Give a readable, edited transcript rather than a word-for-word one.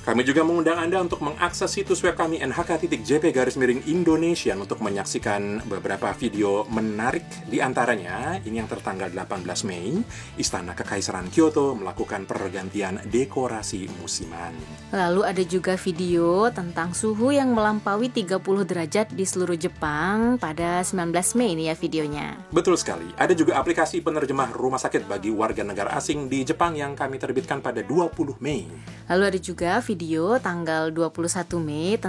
Kami juga mengundang Anda untuk mengakses situs web kami nhk.jp/Indonesian untuk menyaksikan beberapa video menarik. Di antaranya, ini yang tertanggal 18 Mei, Istana Kekaisaran Kyoto melakukan pergantian dekorasi musiman. Lalu ada juga video tentang suhu yang melampaui 30 derajat di seluruh Jepang pada 19 Mei ini ya videonya. Betul sekali. Ada juga aplikasi penerjemah rumah sakit bagi warga negara asing di Jepang yang kami terbitkan pada 20 Mei. Lalu ada juga video tanggal 21 Mei